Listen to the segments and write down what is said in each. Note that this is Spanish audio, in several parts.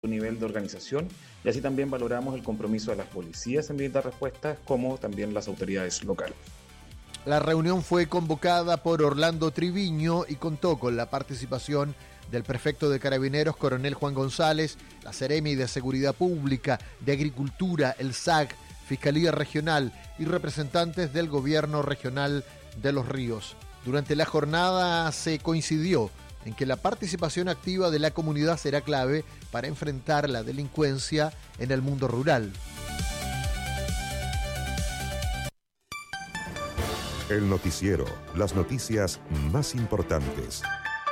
nivel de organización, y así también valoramos el compromiso de las policías en brindar respuestas, como también las autoridades locales. La reunión fue convocada por Orlando Triviño y contó con la participación del prefecto de Carabineros, coronel Juan González, la Seremi de Seguridad Pública, de Agricultura, el SAC, Fiscalía Regional y representantes del Gobierno Regional de Los Ríos. Durante la jornada se coincidió en que la participación activa de la comunidad será clave para enfrentar la delincuencia en el mundo rural. El noticiero, las noticias más importantes.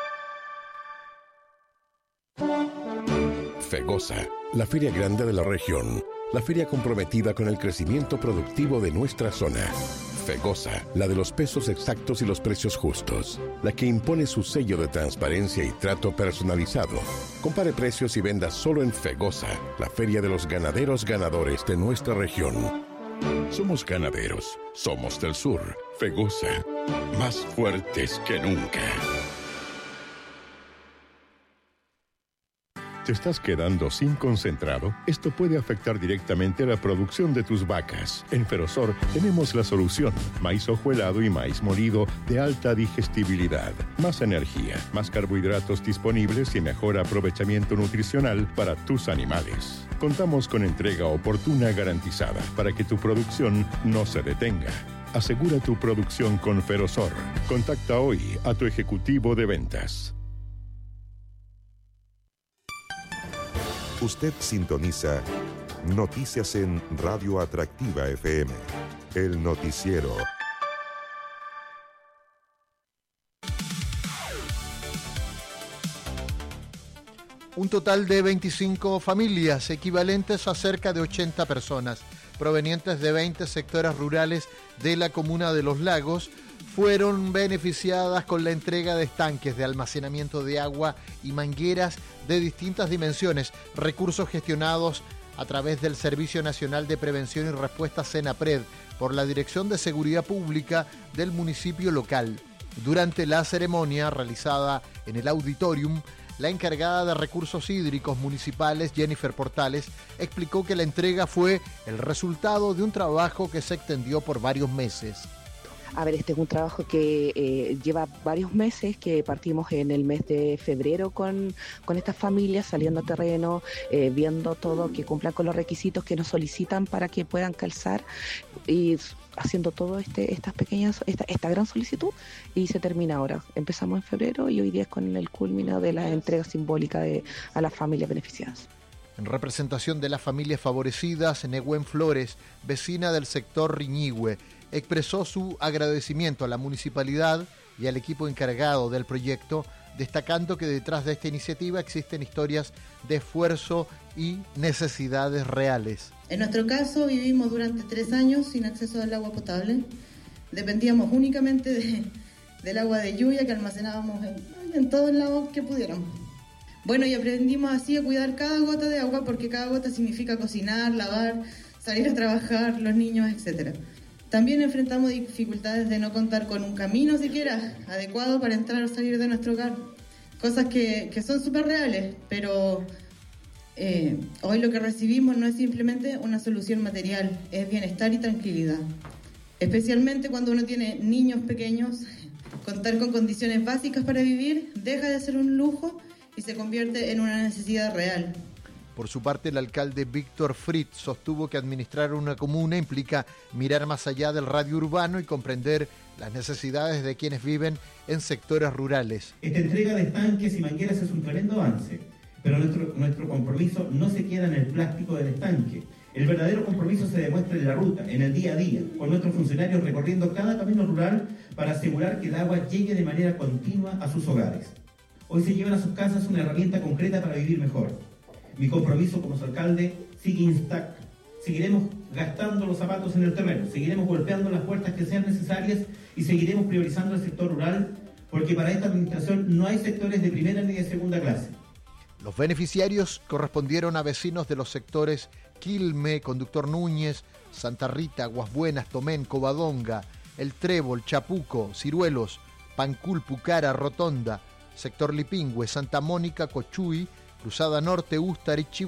FEGOSA, la feria grande de la región, la feria comprometida con el crecimiento productivo de nuestra zona. FEGOSA, la de los pesos exactos y los precios justos, la que impone su sello de transparencia y trato personalizado. Compare precios y venda solo en FEGOSA, la feria de los ganaderos ganadores de nuestra región. Somos ganaderos, somos del sur. FEGOSA, más fuertes que nunca. ¿Te estás quedando sin concentrado? Esto puede afectar directamente la producción de tus vacas. En Ferosor tenemos la solución. Maíz hojuelado y maíz molido de alta digestibilidad. Más energía, más carbohidratos disponibles y mejor aprovechamiento nutricional para tus animales. Contamos con entrega oportuna garantizada para que tu producción no se detenga. Asegura tu producción con Ferosor. Contacta hoy a tu ejecutivo de ventas. Usted sintoniza Noticias en Radio Atractiva FM. El noticiero. Un total de 25 familias, equivalentes a cerca de 80 personas, provenientes de 20 sectores rurales de la comuna de Los Lagos, fueron beneficiadas con la entrega de estanques de almacenamiento de agua y mangueras de distintas dimensiones, recursos gestionados a través del Servicio Nacional de Prevención y Respuesta SENAPRED por la Dirección de Seguridad Pública del municipio local. Durante la ceremonia realizada en el auditorium, la encargada de recursos hídricos municipales, Jennifer Portales, explicó que la entrega fue el resultado de un trabajo que se extendió por varios meses. A ver, este es un trabajo que lleva varios meses, que partimos en el mes de febrero con estas familias, saliendo a terreno, viendo todo, que cumplan con los requisitos que nos solicitan para que puedan calzar y haciendo todo esta gran solicitud, y se termina ahora. Empezamos en febrero y hoy día es con el culmino de la entrega simbólica a las familias beneficiadas. En representación de las familias favorecidas, Nehuen Flores, vecina del sector Riñihue, expresó su agradecimiento a la municipalidad y al equipo encargado del proyecto, destacando que detrás de esta iniciativa existen historias de esfuerzo y necesidades reales. En nuestro caso, vivimos durante 3 años sin acceso al agua potable. Dependíamos únicamente del agua de lluvia que almacenábamos en todos lados que pudiéramos. Bueno, y aprendimos así a cuidar cada gota de agua, porque cada gota significa cocinar, lavar, salir a trabajar, los niños, etc. También enfrentamos dificultades de no contar con un camino siquiera adecuado para entrar o salir de nuestro hogar. Cosas que son súper reales, pero hoy lo que recibimos no es simplemente una solución material, es bienestar y tranquilidad. Especialmente cuando uno tiene niños pequeños, contar con condiciones básicas para vivir deja de ser un lujo y se convierte en una necesidad real. Por su parte, el alcalde Víctor Fritz sostuvo que administrar una comuna implica mirar más allá del radio urbano y comprender las necesidades de quienes viven en sectores rurales. Esta entrega de estanques y mangueras es un tremendo avance, pero nuestro compromiso no se queda en el plástico del estanque. El verdadero compromiso se demuestra en la ruta, en el día a día, con nuestros funcionarios recorriendo cada camino rural para asegurar que el agua llegue de manera continua a sus hogares. Hoy se llevan a sus casas una herramienta concreta para vivir mejor. Mi compromiso como su alcalde sigue intacto. Seguiremos gastando los zapatos en el terreno, seguiremos golpeando las puertas que sean necesarias y seguiremos priorizando el sector rural, porque para esta administración no hay sectores de primera ni de segunda clase. Los beneficiarios correspondieron a vecinos de los sectores Quilme, Conductor Núñez, Santa Rita, Aguas Buenas, Tomén, Covadonga, El Trébol, Chapuco, Ciruelos, Pancul, Pucara, Rotonda, sector Lipingüe, Santa Mónica, Cochuy, Cruzada Norte, Ústari,